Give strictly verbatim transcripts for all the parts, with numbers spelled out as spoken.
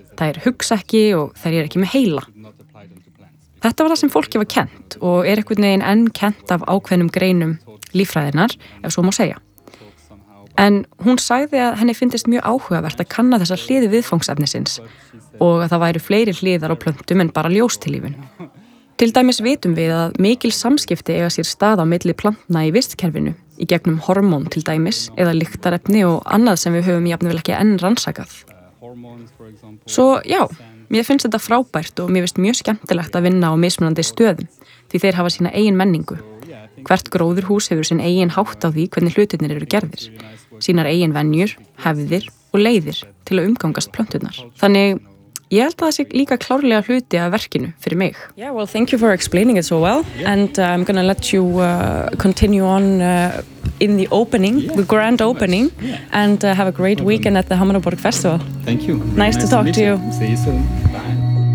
þær hugsa ekki og þær eru ekki með heila. Þetta var það sem fólki var kennt og er einhvern veginn enn kennt af ákveðnum greinum líffræðinnar, ef svo má segja. En hún sagði að henni fyndist mjög áhugavert að kanna þessa hliði viðfangsefnisins og að það væru fleiri hliðar á plöntum en bara ljóstillífun. Til dæmis vitum við að mikil samskipti eiga sér stað á milli plantna í vistkerfinu, í gegnum hormón til dæmis, eða lyktarefni og annað sem við höfum jafnvel ekki enn rannsakað. Svo já, mér finnst þetta frábært og mér finnst mjög skemmtilegt að vinna á mismunandi stöðum, því þeir hafa sína eigin menningu. Hvert gróðurhús hefur sinn eigin hátt á því hvernig hlutirnir eru gerðir, sínar eigin venjur, hefðir og leiðir til að umgangast plönturnar. Þannig ég held að það sé líka klárlega hluti af verkinu fyrir mig. Yeah, well, thank you for explaining it so well. Yeah. And uh, I'm going to let you uh, continue on uh, in the opening, yeah. the grand opening, yeah. and uh, have a great weekend at the Hamraborg Festival. Thank you. Nice, nice to talk to, to you. you. See you soon. Bye.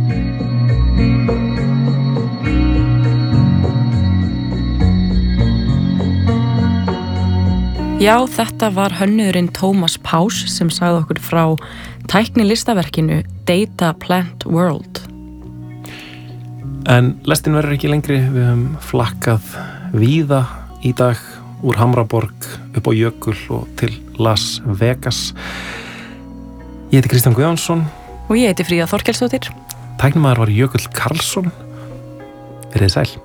Já, þetta var hönnuðurinn Tómas Pás sem sagði okkur frá tæknilistaverkinu Data Plant World. En lestin verður ekki lengri, við höfum flakkað víða í dag úr Hamraborg upp á Jökul og til Las Vegas. Ég heiti Kristján Guðjónsson. Og ég heiti Fríða Þorkelsdóttir. Tæknimaður var Jökull Karlsson. Verið sæl.